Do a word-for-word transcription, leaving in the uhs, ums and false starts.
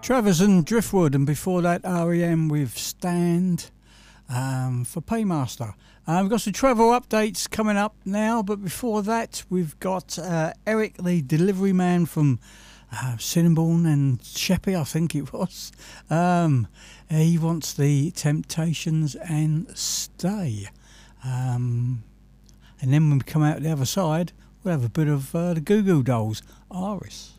Travers and Driftwood, and before that R E M with Stand um, for Paymaster. Uh, we've got some travel updates coming up now, but before that we've got uh, Eric, the delivery man from uh, Cinnamon and Sheppey, I think it was. Um, he wants the Temptations and Stay. Um, and then when we come out the other side, we'll have a bit of uh, the Goo Goo Dolls, Iris.